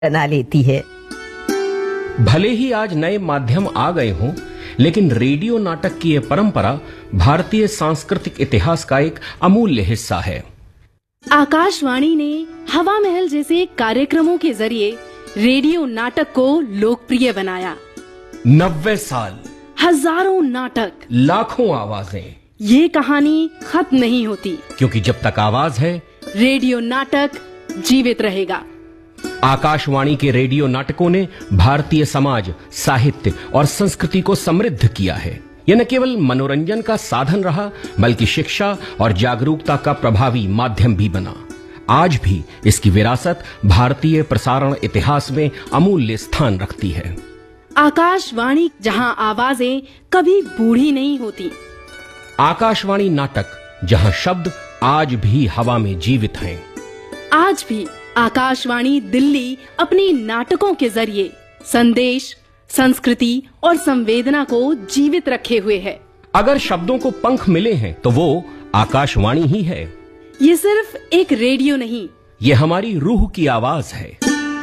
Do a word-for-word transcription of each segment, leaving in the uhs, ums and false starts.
बना लेती है। भले ही आज नए माध्यम आ गए हों, लेकिन रेडियो नाटक की यह परंपरा भारतीय सांस्कृतिक इतिहास का एक अमूल्य हिस्सा है। आकाशवाणी ने हवा महल जैसे कार्यक्रमों के जरिए रेडियो नाटक को लोकप्रिय बनाया। नब्बे साल, हजारों नाटक, लाखों आवाजें, ये कहानी खत्म नहीं होती, क्योंकि जब तक आवाज है, रेडियो नाटक जीवित रहेगा। आकाशवाणी के रेडियो नाटकों ने भारतीय समाज, साहित्य और संस्कृति को समृद्ध किया है। यह न केवल मनोरंजन का साधन रहा, बल्कि शिक्षा और जागरूकता का प्रभावी माध्यम भी बना। आज भी इसकी विरासत भारतीय प्रसारण इतिहास में अमूल्य स्थान रखती है। आकाशवाणी जहां आवाजें कभी बूढ़ी नहीं होती। आकाशवाणी नाटक, जहां शब्द आज भी हवा में जीवित हैं। आज भी आकाशवाणी दिल्ली अपनी नाटकों के जरिए संदेश, संस्कृति और संवेदना को जीवित रखे हुए है। अगर शब्दों को पंख मिले हैं तो वो आकाशवाणी ही है। ये सिर्फ एक रेडियो नहीं, ये हमारी रूह की आवाज है।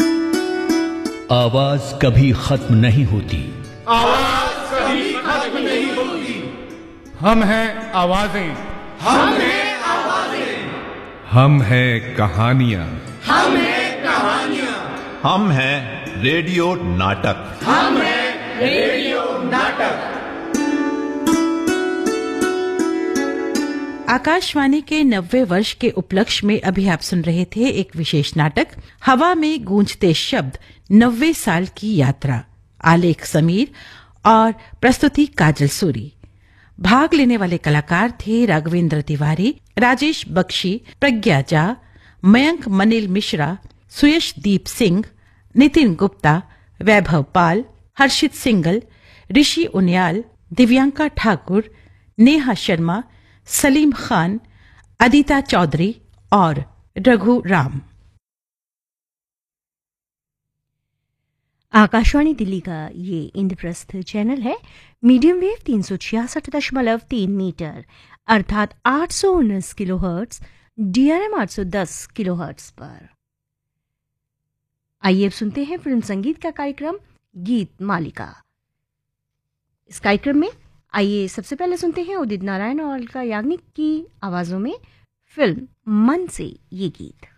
आवाज कभी खत्म नहीं होती। आवाज कभी खत्म नहीं होती। हम हैं आवाजें, हम हैं आवाजें, हम हैं कहानियां, हम हैं कहानियां, हम हैं रेडियो नाटक, हम हैं रेडियो नाटक। आकाशवाणी के नब्बे वर्ष के उपलक्ष्य में अभी आप सुन रहे थे एक विशेष नाटक, हवा में गूंजते शब्द, नब्बे साल की यात्रा। आलेख समीर और प्रस्तुति काजल सूरी। भाग लेने वाले कलाकार थे राघवेंद्र तिवारी, राजेश बख्शी, प्रज्ञा झा, मयंक मनिल मिश्रा, सुयशदीप सिंह, नितिन गुप्ता, वैभव पाल, हर्षित सिंगल, ऋषि उनियाल, दिव्यांका ठाकुर, नेहा शर्मा, सलीम खान, अदिता चौधरी और रघु राम। आकाशवाणी दिल्ली का ये इंद्रप्रस्थ चैनल है। मीडियम वेव तीन सौ छियासठ दशमलव तीन मीटर अर्थात आठ सौ उन्नीस किलो हर्ट्स, डीआरएम आठ सौ दस किलो हर्ट्स पर। आइए अब सुनते हैं फिल्म संगीत का कार्यक्रम गीत मालिका। इस कार्यक्रम में आइए सबसे पहले सुनते हैं उदित नारायण और अलका याग्निक की आवाजों में फिल्म मन से ये गीत।